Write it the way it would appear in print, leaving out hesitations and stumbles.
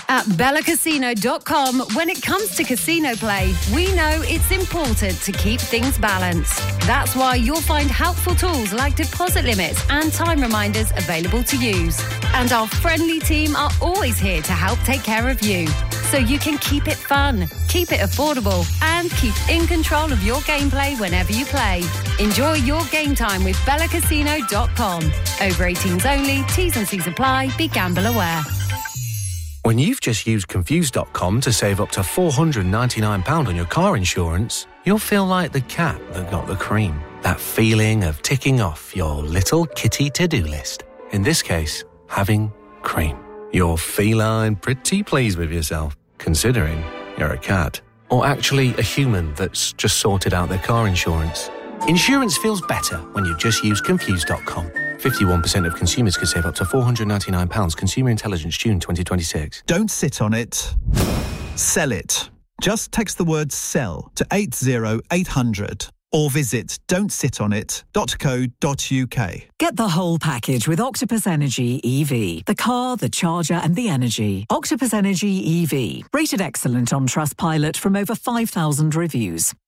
At BellaCasino.com, when it comes to casino play, we know it's important to keep things balanced. That's why you'll find helpful tools like deposit limits and time reminders available to use. And our friendly team are always here to help take care of you, so you can keep it fun, keep it affordable, and keep in control of your gameplay whenever you play. Enjoy your game time with BellaCasino.com. Over 18s only, T's and C's apply, be gamble aware. When you've just used Confused.com to save up to £499 on your car insurance, you'll feel like the cat that got the cream. That feeling of ticking off your little kitty to-do list. In this case, having cream. You're feline pretty pleased with yourself, considering you're a cat. Or actually a human that's just sorted out their car insurance. Insurance feels better when you just use Confused.com. 51% of consumers could save up to £499. Consumer Intelligence, June 2026. Don't sit on it. Sell it. Just text the word SELL to 80800 or visit don'tsitonit.co.uk. Get the whole package with Octopus Energy EV. The car, the charger and the energy. Octopus Energy EV. Rated excellent on Trustpilot from over 5,000 reviews.